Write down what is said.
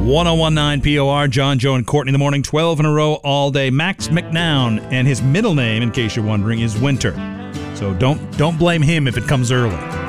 1019 POR, John, Joe, and Courtney in the morning, 12 in a row all day. Max McNown, and his middle name, in case you're wondering, is Winter. So don't blame him if it comes early.